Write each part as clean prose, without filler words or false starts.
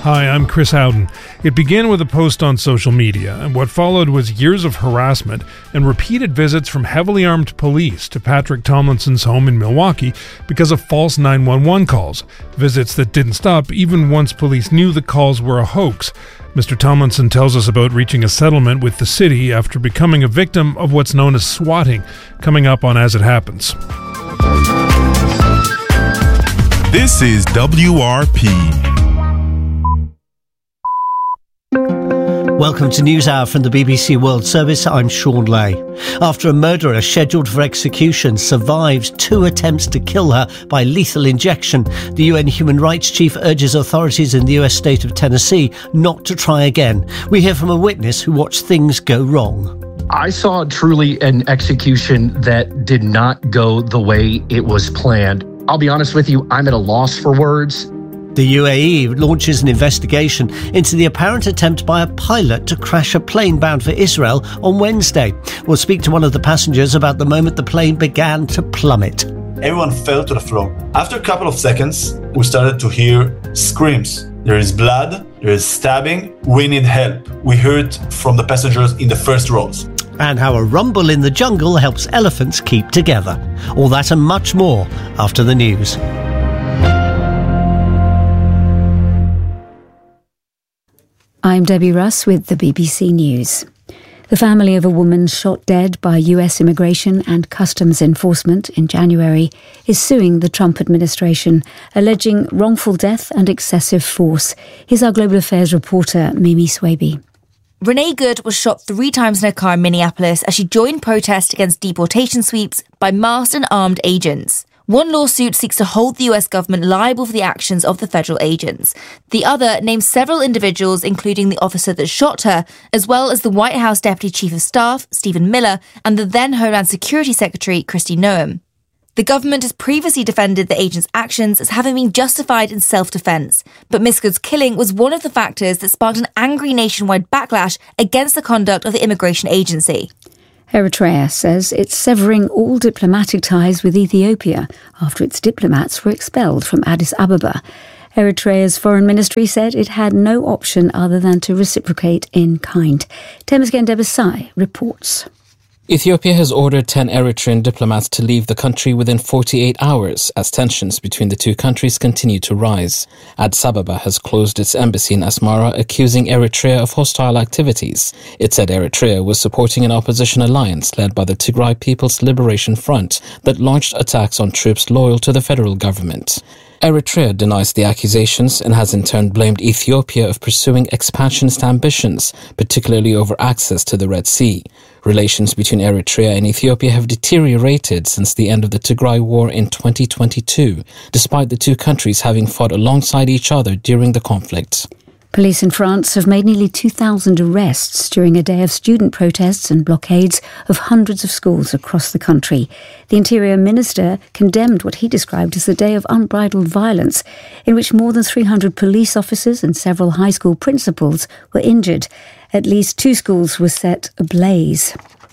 Hi, I'm Chris Howden. It began with a post on social media, and what followed was years of harassment and repeated visits from heavily armed police to Patrick Tomlinson's home in Milwaukee because of false 911 calls. Visits that didn't stop even once police knew the calls were a hoax. Mr. Tomlinson tells us about reaching a settlement with the city after becoming a victim of what's known as swatting, coming up on As It Happens. This is WRP. Welcome to NewsHour from the BBC World Service. I'm Sean Lay. After a murderer scheduled for execution survived 2 attempts to kill her by lethal injection, the UN Human Rights Chief urges authorities in the US state of Tennessee not to try again. We hear from a witness who watched things go wrong. I saw truly an execution that did not go the way it was planned. I'll be honest with you, I'm at a loss for words. The UAE launches an investigation into the apparent attempt by a pilot to crash a plane bound for Israel on Wednesday. We'll speak to one of the passengers about the moment the plane began to plummet. Everyone fell to the floor. After a couple of seconds, we started to hear screams. There is blood, there is stabbing, we need help. We heard from the passengers in the first rows. And how a rumble in the jungle helps elephants keep together. All that and much more after the news. I'm Debbie Russ with the BBC News. The family of a woman shot dead by US Immigration and Customs Enforcement in January is suing the Trump administration, alleging wrongful death and excessive force. Here's our Global Affairs reporter, Mimi Swaby. Renee Good was shot 3 times in her car in Minneapolis as she joined protests against deportation sweeps by masked and armed agents. One lawsuit seeks to hold the US government liable for the actions of the federal agents. The other names several individuals, including the officer that shot her, as well as the White House Deputy Chief of Staff, Stephen Miller, and the then Homeland Security Secretary, Kristi Noem. The government has previously defended the agents' actions as having been justified in self-defense, but Miss Good's killing was one of the factors that sparked an angry nationwide backlash against the conduct of the immigration agency. Eritrea says it's severing all diplomatic ties with Ethiopia after its diplomats were expelled from Addis Ababa. Eritrea's foreign ministry said it had no option other than to reciprocate in kind. Temesgen Debesai reports. Ethiopia has ordered 10 Eritrean diplomats to leave the country within 48 hours as tensions between the two countries continue to rise. Addis Ababa has closed its embassy in Asmara, accusing Eritrea of hostile activities. It said Eritrea was supporting an opposition alliance led by the Tigray People's Liberation Front that launched attacks on troops loyal to the federal government. Eritrea denies the accusations and has in turn blamed Ethiopia of pursuing expansionist ambitions, particularly over access to the Red Sea. Relations between Eritrea and Ethiopia have deteriorated since the end of the Tigray War in 2022, despite the two countries having fought alongside each other during the conflict. Police in France have made nearly 2,000 arrests during a day of student protests and blockades of hundreds of schools across the country. The Interior Minister condemned what he described as a day of unbridled violence, in which more than 300 police officers and several high school principals were injured. At least 2 schools were set ablaze.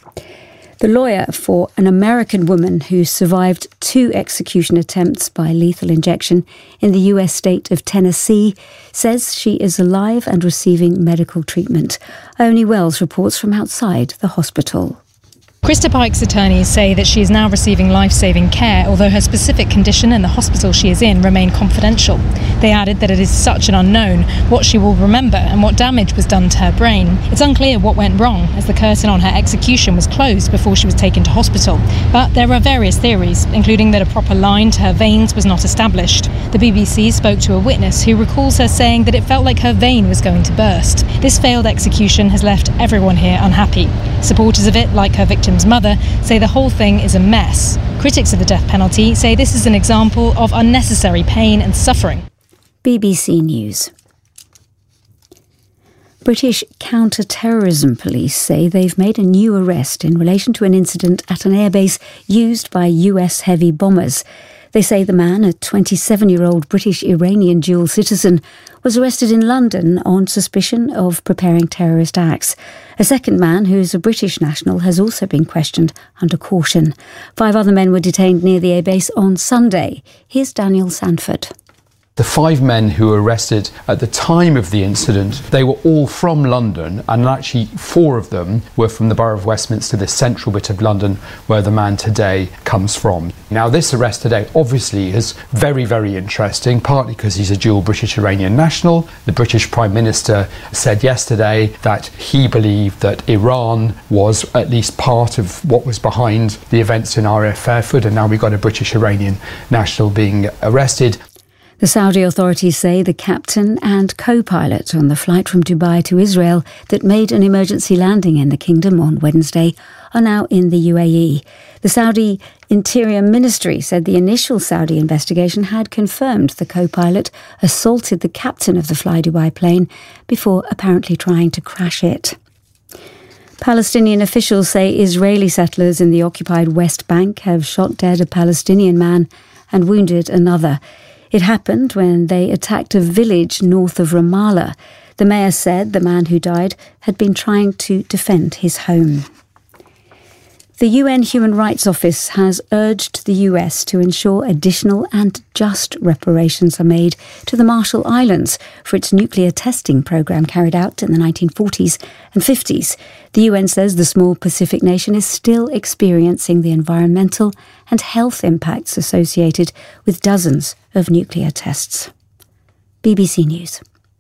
The lawyer for an American woman who survived 2 execution attempts by lethal injection in the US state of Tennessee says she is alive and receiving medical treatment. Ione Wells reports from outside the hospital. Krista Pike's attorneys say that she is now receiving life-saving care, although her specific condition and the hospital she is in remain confidential. They added that it is such an unknown what she will remember and what damage was done to her brain. It's unclear what went wrong, as the curtain on her execution was closed before she was taken to hospital. But there are various theories, including that a proper line to her veins was not established. The BBC spoke to a witness who recalls her saying that it felt like her vein was going to burst. This failed execution has left everyone here unhappy. Supporters of it, like her victim's mother, say the whole thing is a mess. Critics of the death penalty say this is an example of unnecessary pain and suffering. BBC News. British counter-terrorism police say they've made a new arrest in relation to an incident at an airbase used by US heavy bombers. They say the man, a 27-year-old British-Iranian dual citizen, was arrested in London on suspicion of preparing terrorist acts. A second man, who is a British national, has also been questioned under caution. 5 other men were detained near the airbase on Sunday. Here's Daniel Sanford. The 5 men who were arrested at the time of the incident, they were all from London, and actually 4 of them were from the Borough of Westminster, the central bit of London where the man today comes from. Now, this arrest today obviously is very, very interesting, partly because he's a dual British-Iranian national. The British Prime Minister said yesterday that he believed that Iran was at least part of what was behind the events in RAF Fairford, and now we've got a British-Iranian national being arrested. The Saudi authorities say the captain and co-pilot on the flight from Dubai to Israel that made an emergency landing in the kingdom on Wednesday are now in the UAE. The Saudi Interior Ministry said the initial Saudi investigation had confirmed the co-pilot assaulted the captain of the Fly Dubai plane before apparently trying to crash it. Palestinian officials say Israeli settlers in the occupied West Bank have shot dead a Palestinian man and wounded another. It happened when they attacked a village north of Ramallah. The mayor said the man who died had been trying to defend his home. The UN Human Rights Office has urged the US to ensure additional and just reparations are made to the Marshall Islands for its nuclear testing program carried out in the 1940s and 50s. The UN says the small Pacific nation is still experiencing the environmental and health impacts associated with dozens of nuclear tests. BBC News.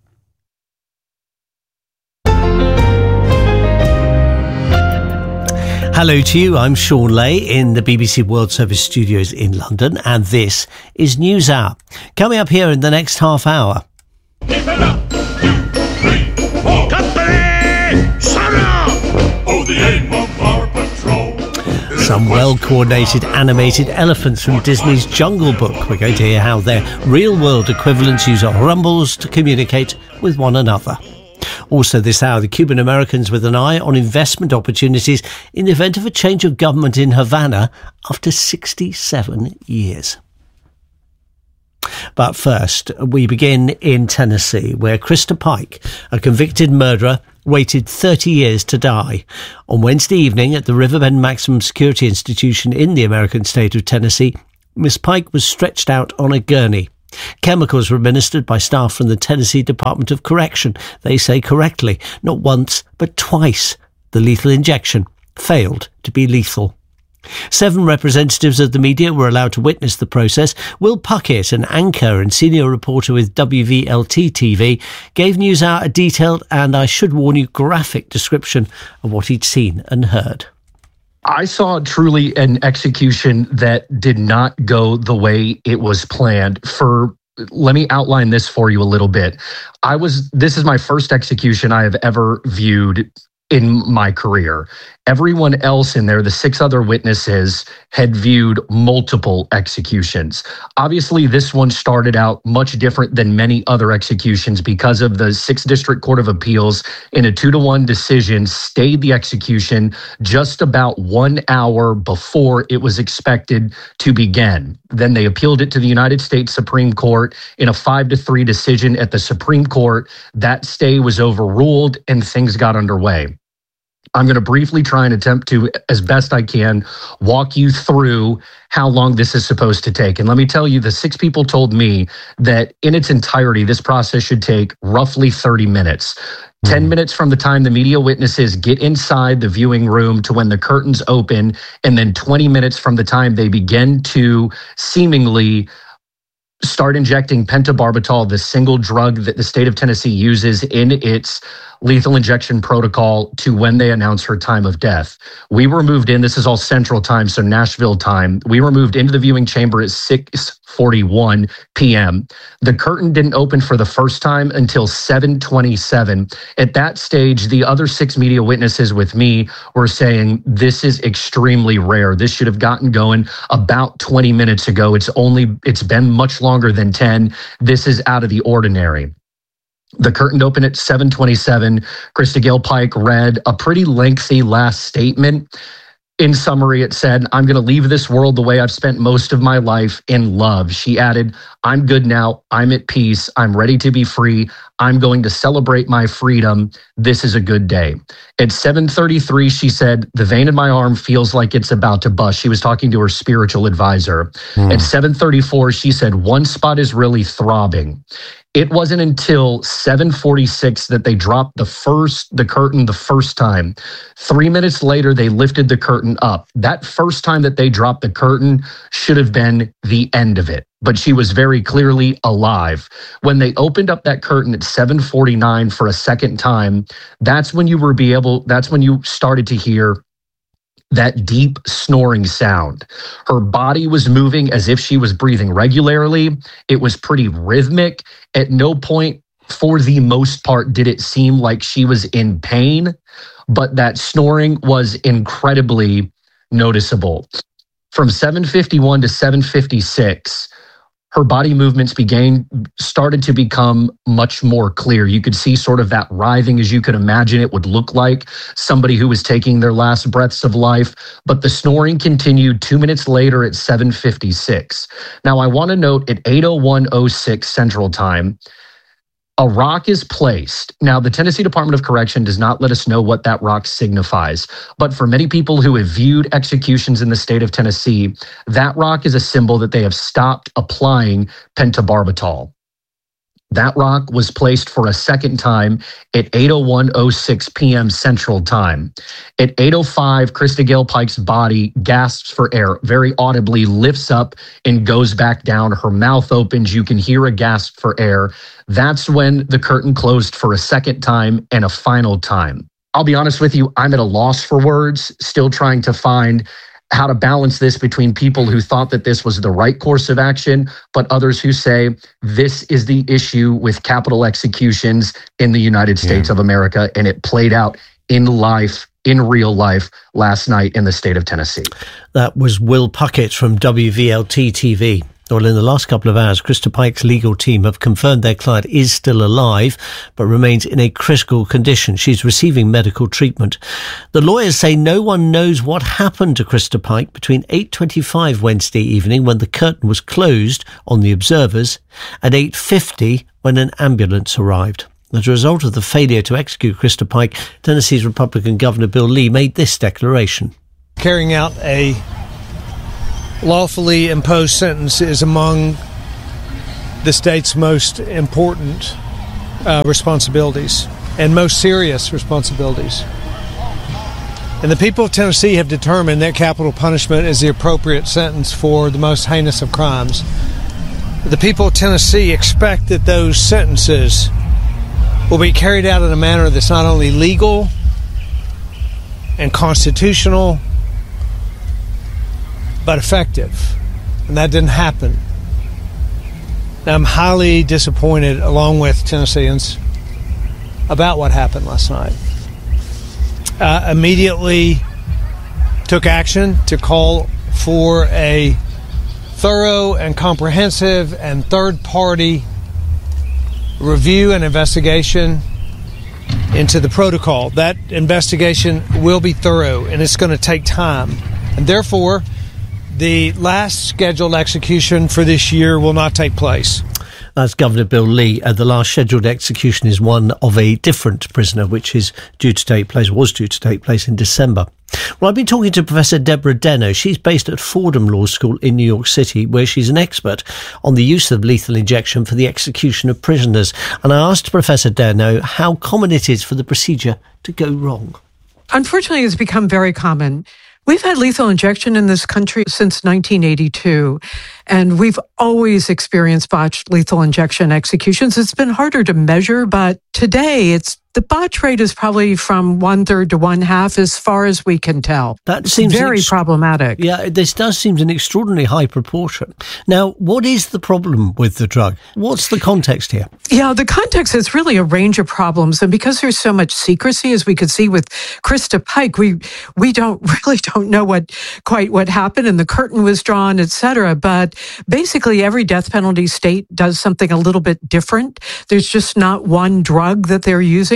Hello to you, I'm Sean Lay in the BBC World Service studios in London, and this is News Hour. Coming up here in the next half hour. Keep it up! 2, 3, 4. Company! Sarah! Oh, the aim of our patrol. Some well-coordinated animated elephants from Disney's Jungle Book. We're going to hear how their real-world equivalents use rumbles to communicate with one another. Also this hour, the Cuban Americans with an eye on investment opportunities in the event of a change of government in Havana after 67 years. But first, we begin in Tennessee, where Krista Pike, a convicted murderer, waited 30 years to die. On Wednesday evening at the Riverbend Maximum Security Institution in the American state of Tennessee, Miss Pike was stretched out on a gurney. Chemicals were administered by staff from the Tennessee Department of Correction. They say correctly, not once, but twice. The lethal injection failed to be lethal. 7 representatives of the media were allowed to witness the process. Will Puckett, an anchor and senior reporter with WVLT-TV, gave NewsHour a detailed and, I should warn you, graphic description of what he'd seen and heard. I saw truly an execution that did not go the way it was planned. Let me outline this for you a little bit. This is my first execution I have ever viewed in my career. Everyone else in there, the 6 other witnesses, had viewed multiple executions. Obviously, this one started out much different than many other executions because of the 6th District Court of Appeals in a 2-1 decision stayed the execution just about 1 hour before it was expected to begin. Then they appealed it to the United States Supreme Court in a 5-3 decision at the Supreme Court. That stay was overruled and things got underway. I'm going to briefly try and attempt to, as best I can, walk you through how long this is supposed to take. And let me tell you, the 6 people told me that in its entirety, this process should take roughly 30 minutes. 10 minutes from the time the media witnesses get inside the viewing room to when the curtains open, and then 20 minutes from the time they begin to seemingly start injecting pentobarbital, the single drug that the state of Tennessee uses in its lethal injection protocol, to when they announce her time of death. We were moved in, this is all Central Time, so Nashville time. We were moved into the viewing chamber at 6:41 p.m. The curtain didn't open for the first time until 7:27. At that stage, the other 6 media witnesses with me were saying, this is extremely rare. This should have gotten going about 20 minutes ago. It's been much longer than 10. This is out of the ordinary. The curtain opened at 7:27. Krista Gale Pike read a pretty lengthy last statement. In summary, it said, "I'm going to leave this world the way I've spent most of my life, in love." She added, "I'm good now. I'm at peace. I'm ready to be free. I'm going to celebrate my freedom. This is a good day." At 7:33, she said, "The vein in my arm feels like it's about to bust." She was talking to her spiritual advisor. At 7:34, she said, "One spot is really throbbing." It wasn't until 7:46 that they dropped the curtain the first time. 3 minutes later, they lifted the curtain up. That first time that they dropped the curtain should have been the end of it. But she was very clearly alive. When they opened up that curtain at 7:49 for a second time, that's when you started to hear that deep snoring sound. Her body was moving as if she was breathing regularly. It was pretty rhythmic. At no point, for the most part, did it seem like she was in pain, but that snoring was incredibly noticeable. From 7:51 to 7:56, her body movements started to become much more clear. You could see sort of that writhing as you could imagine it would look like somebody who was taking their last breaths of life. But the snoring continued 2 minutes later at 7:56. Now, I want to note at 8:01:06 Central Time, a rock is placed. Now, the Tennessee Department of Correction does not let us know what that rock signifies. But for many people who have viewed executions in the state of Tennessee, that rock is a symbol that they have stopped applying pentobarbital. That rock was placed for a second time at 8:01:06 p.m. Central Time. At 8:05, Krista Gale Pike's body gasps for air, very audibly lifts up and goes back down. Her mouth opens. You can hear a gasp for air. That's when the curtain closed for a second time and a final time. I'll be honest with you, I'm at a loss for words, still trying to find how to balance this between people who thought that this was the right course of action, but others who say this is the issue with capital executions in the United States of America, and it played out in real life last night in the state of Tennessee. That was Will Puckett from WVLT TV. Well, in the last couple of hours, Krista Pike's legal team have confirmed their client is still alive, but remains in a critical condition. She's receiving medical treatment. The lawyers say no one knows what happened to Krista Pike between 8:25 Wednesday evening, when the curtain was closed on the observers, and 8:50 when an ambulance arrived. As a result of the failure to execute Krista Pike, Tennessee's Republican Governor Bill Lee made this declaration. Carrying out a lawfully imposed sentence is among the state's most important responsibilities and most serious responsibilities. And the people of Tennessee have determined that capital punishment is the appropriate sentence for the most heinous of crimes. The people of Tennessee expect that those sentences will be carried out in a manner that's not only legal and constitutional, but effective. And that didn't happen. Now, I'm highly disappointed, along with Tennesseans, about what happened last night. Immediately took action to call for a thorough and comprehensive and third-party review and investigation into the protocol. That investigation will be thorough, and it's going to take time. And therefore, the last scheduled execution for this year will not take place. That's Governor Bill Lee. The last scheduled execution is one of a different prisoner, which was due to take place in December. Well, I've been talking to Professor Deborah Denno. She's based at Fordham Law School in New York City, where she's an expert on the use of lethal injection for the execution of prisoners. And I asked Professor Denno how common it is for the procedure to go wrong. Unfortunately, it's become very common. We've had lethal injection in this country since 1982, and we've always experienced botched lethal injection executions. It's been harder to measure, but today the botch rate is probably from 1/3 to 1/2 as far as we can tell. That seems very problematic. Yeah, this does seem an extraordinarily high proportion. Now, what is the problem with the drug? What's the context here? Yeah, the context is really a range of problems. And because there's so much secrecy, as we could see with Krista Pike, we don't know what happened, and the curtain was drawn, et cetera. But basically, every death penalty state does something a little bit different. There's just not one drug that they're using.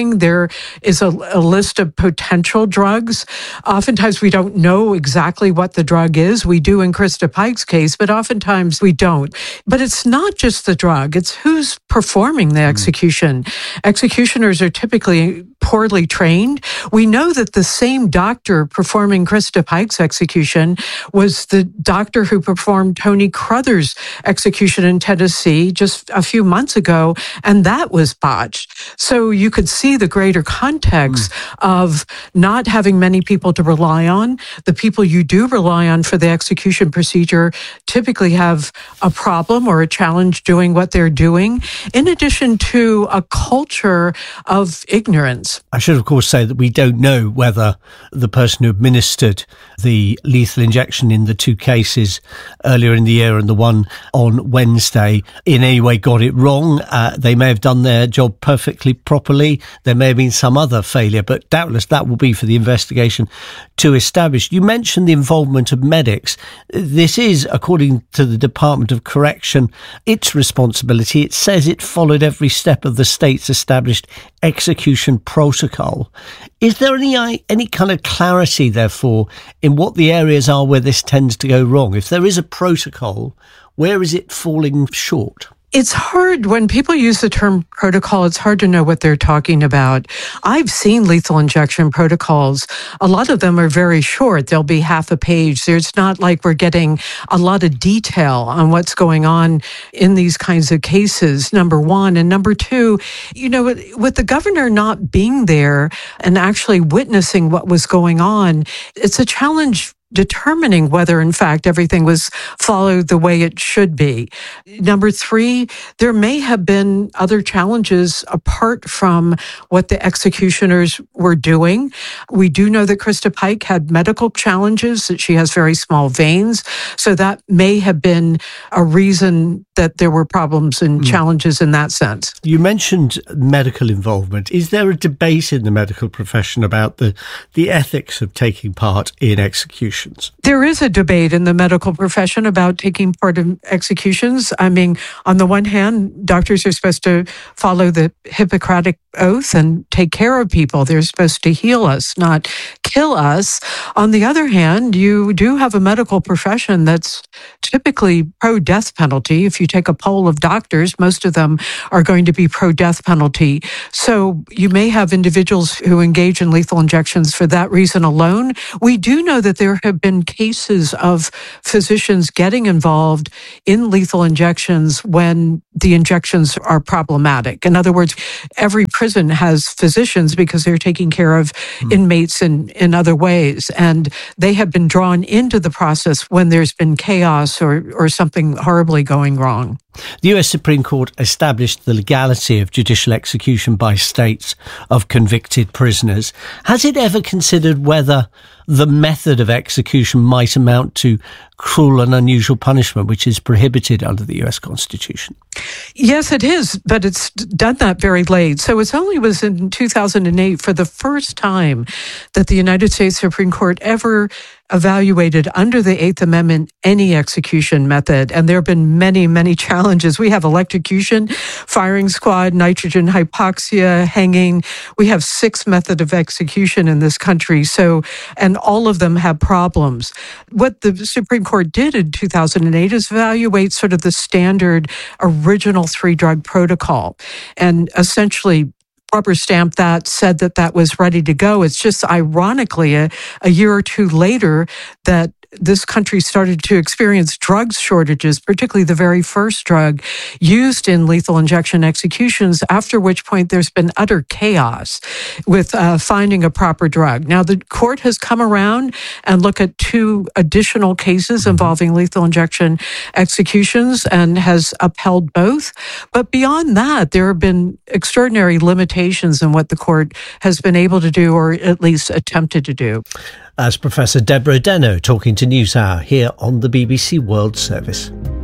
testing. There is a list of potential drugs. Oftentimes we don't know exactly what the drug is. We do in Krista Pike's case, but oftentimes we don't. But it's not just the drug. It's who's performing the execution. Executioners are typically poorly trained. We know that the same doctor performing Krista Pike's execution was the doctor who performed Tony Cruther's execution in Tennessee just a few months ago, and that was botched. So you could see the greater context of not having many people to rely on. The people you do rely on for the execution procedure typically have a problem or a challenge doing what they're doing, in addition to a culture of ignorance. I should, of course, say that we don't know whether the person who administered the lethal injection in the two cases earlier in the year and the one on Wednesday in any way got it wrong. They may have done their job perfectly properly. There may have been some other failure, but doubtless that will be for the investigation to establish. You mentioned the involvement of medics. This is, according to the Department of Correction, its responsibility. It says it followed every step of the state's established execution protocol. Is there any kind of clarity, therefore, in what the areas are where this tends to go wrong? If there is a protocol, where is it falling short? It's hard when people use the term protocol. It's hard to know what they're talking about. I've seen lethal injection protocols. A lot of them are very short. They'll be half a page. It's not like we're getting a lot of detail on what's going on in these kinds of cases, number one. And number two, with the governor not being there and actually witnessing what was going on, it's a challenge determining whether, in fact, everything was followed the way it should be. Number three, there may have been other challenges apart from what the executioners were doing. We do know that Krista Pike had medical challenges, that she has very small veins. So that may have been a reason that there were problems and challenges in that sense. You mentioned medical involvement. Is there a debate in the medical profession about the ethics of taking part in executions? There is a debate in the medical profession about taking part in executions. I mean, on the one hand, doctors are supposed to follow the Hippocratic Oath and take care of people. They're supposed to heal us, not kill us. On the other hand, you do have a medical profession that's typically pro-death penalty. If you take a poll of doctors, most of them are going to be pro-death penalty. So you may have individuals who engage in lethal injections for that reason alone. We do know that there have been cases of physicians getting involved in lethal injections when the injections are problematic. In other words, every prison has physicians because they're taking care of inmates in other ways. And they have been drawn into the process when there's been chaos or something horribly going wrong. The US Supreme Court established the legality of judicial execution by states of convicted prisoners. Has it ever considered whether the method of execution might amount to cruel and unusual punishment, which is prohibited under the US Constitution? Yes, it is, but it's done that very late. So it only was in 2008 for the first time that the United States Supreme Court ever evaluated under the Eighth Amendment any execution method. And there have been many, many challenges. We have electrocution, firing squad, nitrogen hypoxia, hanging. We have 6 methods of execution in this country. So, and all of them have problems. What the Supreme Court did in 2008 is evaluate sort of the standard original 3-drug protocol and essentially rubber stamped that, said that that was ready to go. It's just ironically a year or two later that this country started to experience drug shortages, particularly the very first drug used in lethal injection executions, after which point there's been utter chaos with finding a proper drug. Now, the court has come around and looked at 2 additional cases involving lethal injection executions and has upheld both. But beyond that, there have been extraordinary limitations in what the court has been able to do, or at least attempted to do. As Professor Deborah Deno talking to NewsHour here on the BBC World Service.